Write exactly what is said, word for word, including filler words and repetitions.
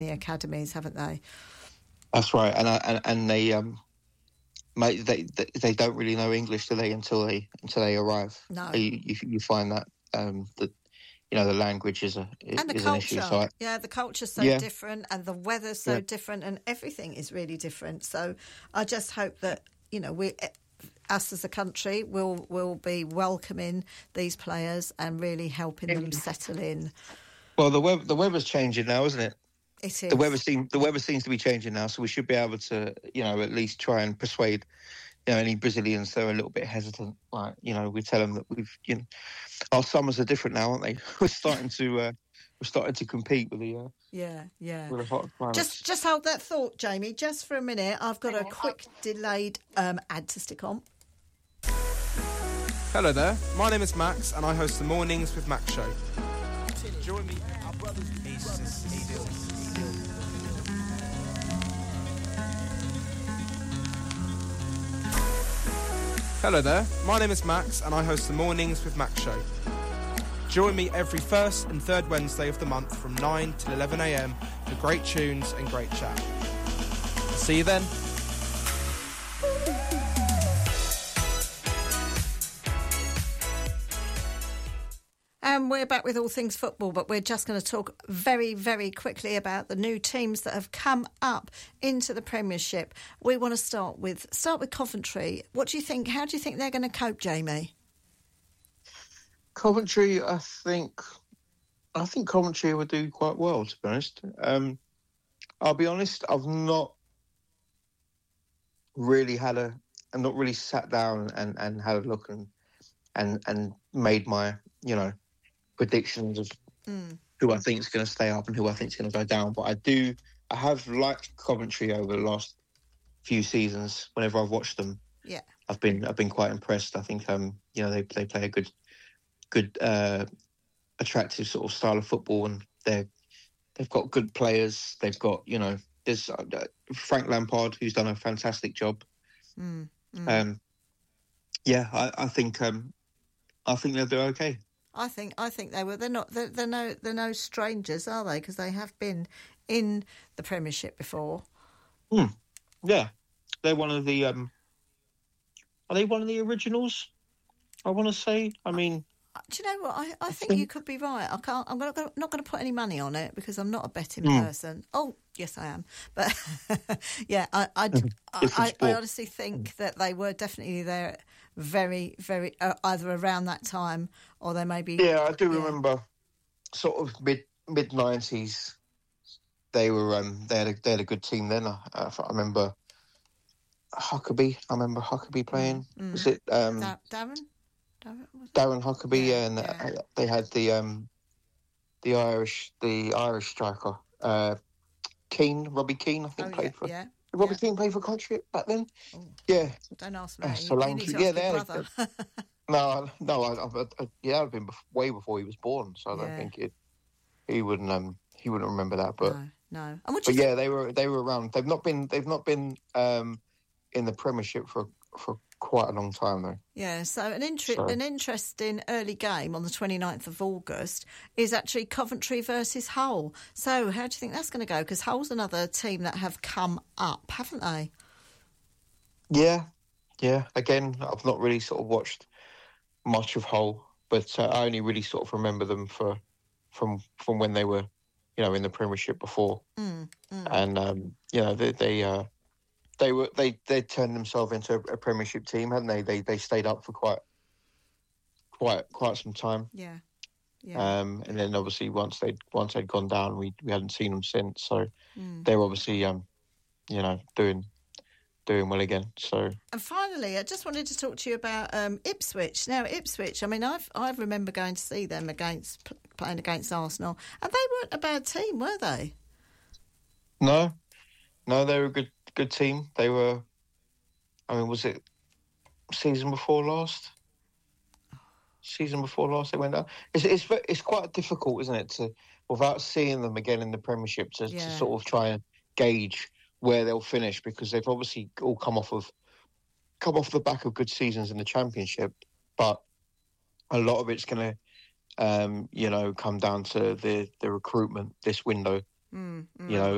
the academies, haven't they? That's right, and I, and and they um, mate, they, they they don't really know English, do they? Until they until they arrive. No, you you, you find that um that you know the language is a and the is culture. an issue. So I, yeah, the culture's so yeah. different, and the weather's so Yeah. different, and everything is really different. So I just hope that you know we. Us as a country will will be welcoming these players and really helping them settle in. Well, the weather the weather's changing now, isn't it? It is. The weather seems the weather seems to be changing now, so we should be able to, you know, at least try and persuade, you know, any Brazilians that are a little bit hesitant. Like, you know, we tell them that we've, you know, our summers are different now, aren't they? We're starting to uh, we're starting to compete with the uh, yeah, yeah. with the hot climates. Just just hold that thought, Jamie, just for a minute. I've got a quick delayed um, ad to stick on. Hello there, my name is Max and I host the Mornings with Max show. Join me. Our brothers. Hello there, my name is Max and I host the Mornings with Max show. Join me every first and third Wednesday of the month from nine till eleven a m for great tunes and great chat. See you then. And we're back with all things football, but we're just going to talk very, very quickly about the new teams that have come up into the Premiership. We want to start with start with Coventry. What do you think? How do you think they're going to cope, Jamie? Coventry, I think, I think Coventry will do quite well. To be honest, um, I'll be honest. I've not really had a, I've not really sat down and, and had a look and and and made my, you know, predictions of mm. who I think is going to stay up and who I think is going to go down. But I do, I have liked Coventry over the last few seasons. Whenever I've watched them, yeah, I've been I've been quite impressed. I think um you know they they play a good good uh, attractive sort of style of football, and they they've got good players. They've got you know there's uh, Frank Lampard, who's done a fantastic job. Mm. Mm. Um, yeah, I, I think um I think they'll do okay. I think I think they were. They're not. They're, they're no. They're no strangers, are they? Because they have been in the Premiership before. Hmm. Yeah, they're one of the. Um, are they one of the originals? I want to say. I mean, do you know what? I, I think you could be right. I can't. I'm not going not going to put any money on it because I'm not a betting mm. person. Oh, yes, I am. But yeah, I I, I, I, I honestly think that they were definitely there. Very, very uh, either around that time or they may be. Yeah, I do yeah. remember, sort of mid mid nineties. They were um they had a they had a good team then. I, I remember Huckabee. I remember Huckabee playing. Mm. Was it um da- Darren? Darren, Darren Huckabee? Yeah, yeah, and yeah. they had the um the Irish the Irish striker uh Keane Robbie Keane. I think oh, played yeah, for. Yeah. Did Robbie yeah. Keane play for Country back then? Oh. Yeah. Don't ask me. Uh, you, so you need to yeah, ask your brother. Uh, no, no, I, I, I, yeah, I've been bef- way before he was born, so I yeah. don't think it, he wouldn't um he wouldn't remember that. But no, no. And what but you yeah, think? they were they were around. They've not been they've not been um in the Premiership for for quite a long time though. Yeah, so an inter- so. an interesting early game on the twenty-ninth of August is actually Coventry versus Hull. So how do you think that's going to go? Because Hull's another team that have come up, haven't they? Yeah, yeah. Again, I've not really sort of watched much of Hull, but uh, I only really sort of remember them for from from when they were, you know, in the Premiership before, mm, mm. and um, you know they they uh, they were they they turned themselves into a, a Premiership team, hadn't they? They they stayed up for quite quite quite some time. Yeah, yeah. Um, and then obviously once they once they'd gone down, we we hadn't seen them since. So mm. they're obviously um, you know, doing. doing well again. So, and finally, I just wanted to talk to you about um, Ipswich. Now, Ipswich, I mean, I've I remember going to see them against playing against Arsenal, and they weren't a bad team, were they? No, no, they were a good good team. They were. I mean, was it season before last? Season before last, they went down. It's it's it's quite difficult, isn't it, to without seeing them again in the Premiership to, yeah. to sort of try and gauge where they'll finish, because they've obviously all come off of come off the back of good seasons in the Championship, but a lot of it's going to, um, you know, come down to the the recruitment this window. Mm, mm. You know,